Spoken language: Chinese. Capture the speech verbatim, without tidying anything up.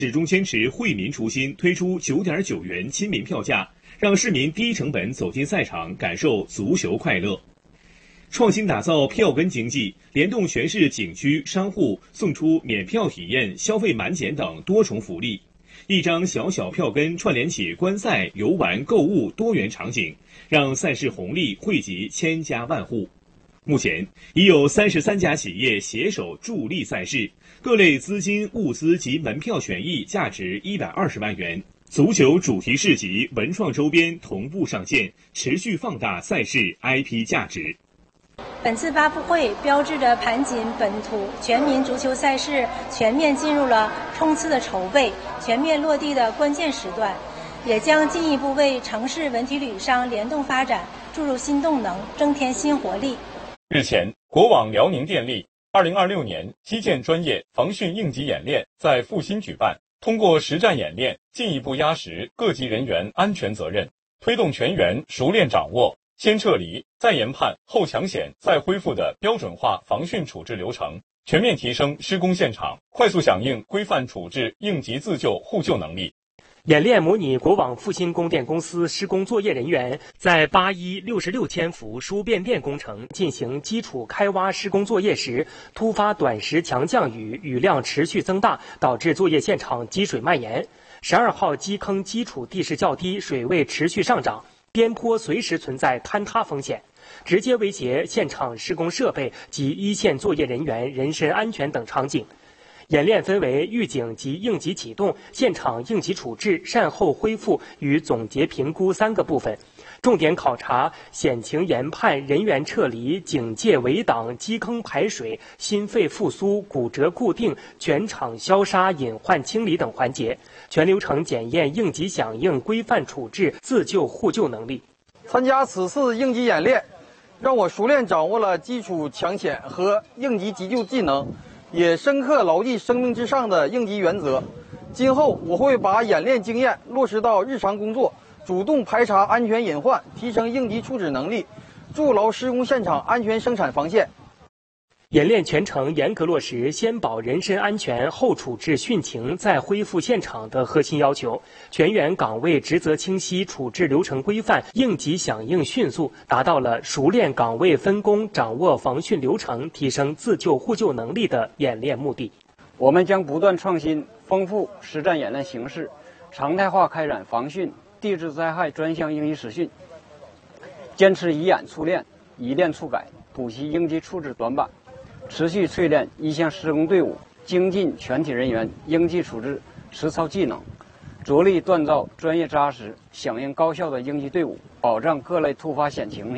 始终坚持惠民初心，推出九点九元亲民票价，让市民低成本走进赛场，感受足球快乐。创新打造票根经济，联动全市景区商户，送出免票体验、消费满减等多重福利。一张小小票根串联起观赛、游玩、购物多元场景，让赛事红利惠及千家万户。目前已有三十三家企业携手助力赛事，各类资金、物资及门票权益价值一百二十万元。足球主题市集、文创周边同步上线，持续放大赛事 I P 价值。 本次发布会标志着盘锦本土全民足球赛事全面进入了冲刺的筹备、全面落地的关键时段，也将进一步为城市文体旅商联动发展注入新动能，增添新活力。 日前，国网辽宁电力二零二六年基建专业防汛应急演练在阜新举办，通过实战演练，进一步压实各级人员安全责任，推动全员熟练掌握先撤离、再研判、后抢险、再恢复的标准化防汛处置流程，全面提升施工现场快速响应、规范处置应急自救互救能力。 演练模拟国网阜新供电公司施工作业人员在八一六十六千伏输变电工程进行基础开挖施工作业时，突发短时强降雨，雨量持续增大，导致作业现场积水蔓延。十二号基坑基础地势较低，水位持续上涨，边坡随时存在坍塌风险，直接威胁现场施工设备及一线作业人员人身安全等场景。演练分为预警及应急启动、现场应急处置、善后恢复与总结评估三个部分，重点考察险情研判、人员撤离、警戒围挡、基坑排水、心肺复苏、骨折固定、全场消杀、隐患清理等环节，全流程检验应急响应、规范处置、自救互救能力。 参加此次应急演练，让我熟练掌握了基础抢险和应急急救技能，也深刻牢记生命至上的应急原则。今后我会把演练经验落实到日常工作，主动排查安全隐患，提升应急处置能力，筑牢施工现场安全生产防线。 演练全程严格落实先保人身安全后处置汛情再恢复现场的核心要求，全员岗位职责清晰，处置流程规范，应急响应迅速，达到了熟练岗位分工、掌握防汛流程、提升自救互救能力的演练目的。 我们将不断创新、丰富实战演练形式，常态化开展防汛、地质灾害专项应急实训，坚持以演促练、以练促改，补习应急处置短板，持续淬炼一线施工队伍、精进全体人员应急处置实操技能，着力锻造专业扎实、响应高效的应急队伍，保障各类突发险情